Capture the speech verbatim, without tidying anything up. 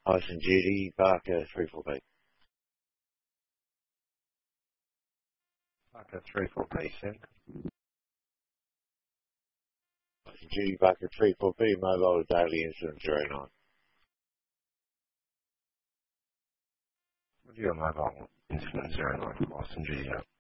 Boston Judy, Parker three four B. Parker three four B, sir. Boston Judy, Parker three four B, mobile daily incident zero nine. What's your mobile incident zero nine, Boston Judy?